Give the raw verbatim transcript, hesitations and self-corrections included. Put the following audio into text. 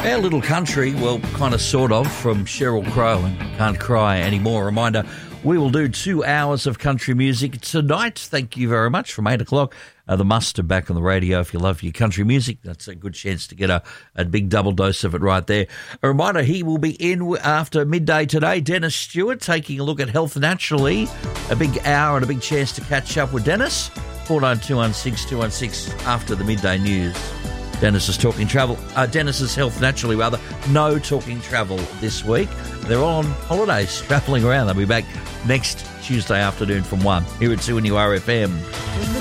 Our little country, well, kind of sort of, from Sheryl Crow and Can't Cry Anymore. Reminder, we will do two hours of country music tonight. Thank you very much from eight o'clock. Uh, the Muster back on the radio. If you love your country music, that's a good chance to get a, a big double dose of it right there. A reminder, he will be in after midday today. Dennis Stewart taking a look at Health Naturally. A big hour and a big chance to catch up with Dennis. four nine two one six two one six after the midday news. Dennis is talking travel. Uh, Dennis's Health Naturally, rather. No talking travel this week. They're all on holidays, travelling around. They'll be back next Tuesday afternoon from one here at two N U R F M.